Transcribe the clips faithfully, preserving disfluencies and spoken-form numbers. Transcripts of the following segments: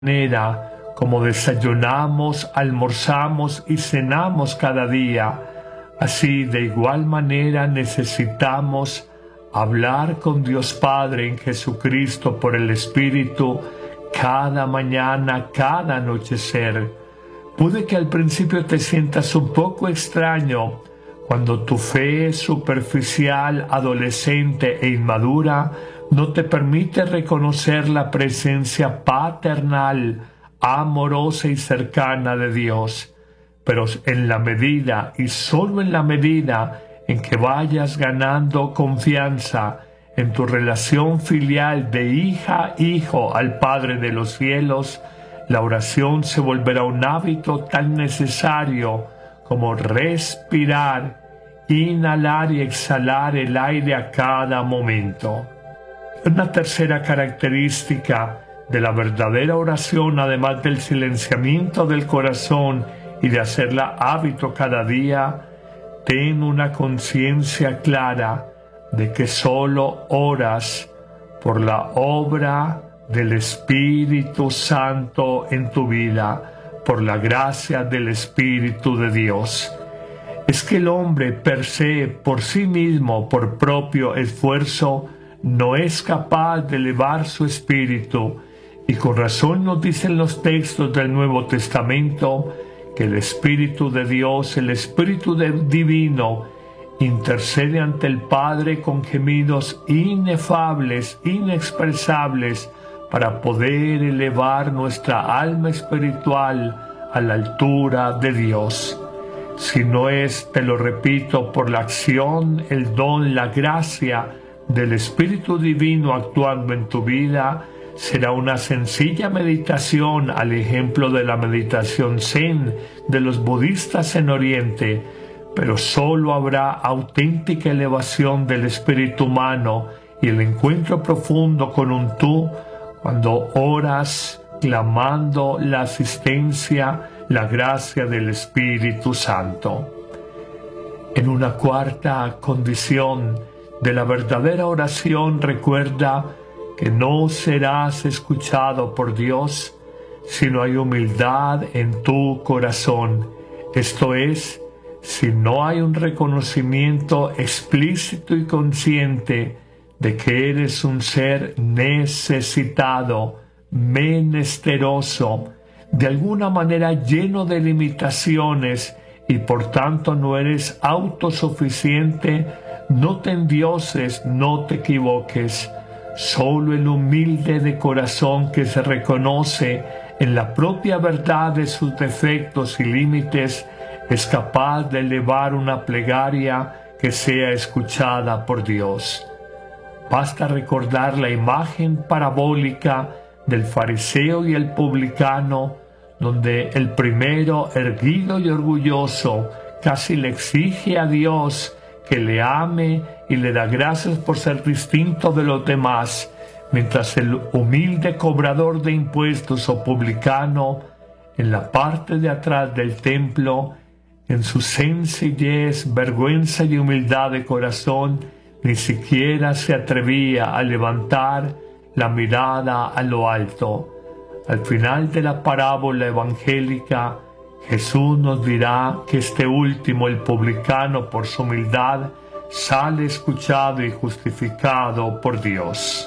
manera como desayunamos, almorzamos y cenamos cada día, así de igual manera necesitamos hablar con Dios Padre en Jesucristo por el Espíritu cada mañana, cada anochecer. Puede que al principio te sientas un poco extraño cuando tu fe superficial, adolescente e inmadura no te permite reconocer la presencia paternal, amorosa y cercana de Dios. Pero en la medida y solo en la medida en que vayas ganando confianza en tu relación filial de hija-hijo al Padre de los cielos, la oración se volverá un hábito tan necesario como respirar, inhalar y exhalar el aire a cada momento. Una tercera característica de la verdadera oración, además del silenciamiento del corazón y de hacerla hábito cada día, ten una conciencia clara de que solo oras por la obra del Espíritu Santo en tu vida, por la gracia del Espíritu de Dios. Es que el hombre per se, por sí mismo, por propio esfuerzo, no es capaz de elevar su espíritu, y con razón nos dicen los textos del Nuevo Testamento que el Espíritu de Dios, el Espíritu de Divino, intercede ante el Padre con gemidos inefables, inexpresables, para poder elevar nuestra alma espiritual a la altura de Dios. Si no es, te lo repito, por la acción, el don, la gracia del Espíritu Divino actuando en tu vida, será una sencilla meditación al ejemplo de la meditación zen de los budistas en Oriente, pero solo habrá auténtica elevación del espíritu humano y el encuentro profundo con un tú cuando oras clamando la asistencia, la gracia del Espíritu Santo. En una cuarta condición de la verdadera oración, recuerda que no serás escuchado por Dios si no hay humildad en tu corazón. Esto es, si no hay un reconocimiento explícito y consciente de que eres un ser necesitado, menesteroso, de alguna manera lleno de limitaciones y por tanto no eres autosuficiente, no te endioses, no te equivoques. Solo el humilde de corazón que se reconoce en la propia verdad de sus defectos y límites es capaz de elevar una plegaria que sea escuchada por Dios. Basta recordar la imagen parabólica del fariseo y el publicano, donde el primero, erguido y orgulloso, casi le exige a Dios que le ame y le da gracias por ser distinto de los demás, mientras el humilde cobrador de impuestos o publicano, en la parte de atrás del templo, en su sencillez, vergüenza y humildad de corazón, ni siquiera se atrevía a levantar la mirada a lo alto. Al final de la parábola evangélica, Jesús nos dirá que este último, el publicano, por su humildad, sale escuchado y justificado por Dios.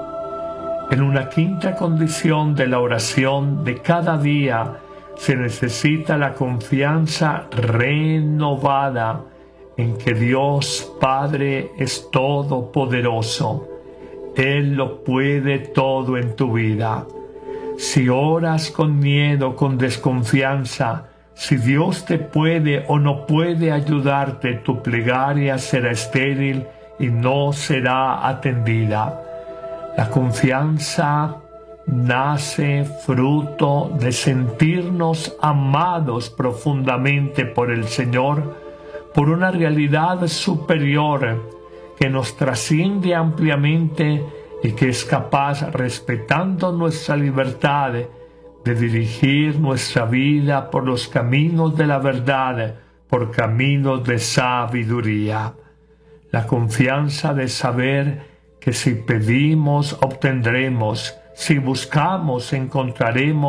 En una quinta condición de la oración de cada día se necesita la confianza renovada en que Dios Padre es todopoderoso. Él lo puede todo en tu vida. Si oras con miedo, con desconfianza, si Dios te puede o no puede ayudarte, tu plegaria será estéril y no será atendida. La confianza nace fruto de sentirnos amados profundamente por el Señor, por una realidad superior que nos trasciende ampliamente y que es capaz, respetando nuestra libertad, de dirigir nuestra vida por los caminos de la verdad, por caminos de sabiduría. La confianza de saber que si pedimos, obtendremos, Si buscamos, encontraremos